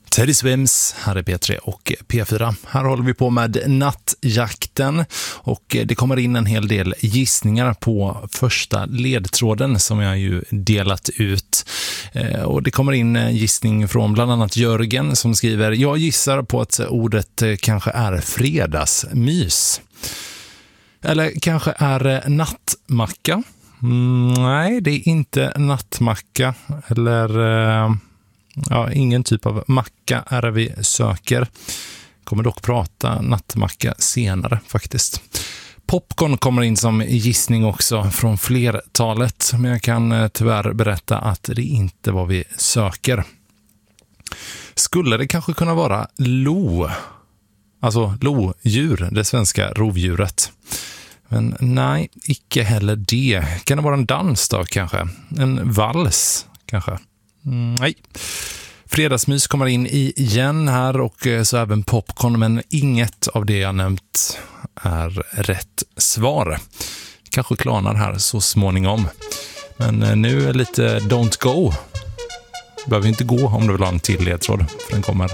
Teddy Swims, här är P3 och P4. Här håller vi på med nattjakten och det kommer in en hel del gissningar på första ledtråden som jag ju delat ut. Och det kommer in en gissning från bland annat Jörgen som skriver: jag gissar på att ordet kanske är fredagsmys. Eller kanske är nattmacka. Nej, det är inte nattmacka eller... ingen typ av macka är det vi söker. Kommer dock prata nattmacka senare faktiskt. Popcorn kommer in som gissning också från flertalet, men jag kan tyvärr berätta att det inte var vi söker. Skulle det kanske kunna vara lo? Alltså lodjur, det svenska rovdjuret. Men nej, icke heller det. Kan det vara en dans då kanske? En vals kanske? Nej. Fredagsmys kommer in igen här och så även popcorn, men inget av det jag nämnt är rätt svar. Kanske klanar här så småningom. Men nu är lite Don't Go. Behöver inte gå om du vill ha en till ledtråd, för den kommer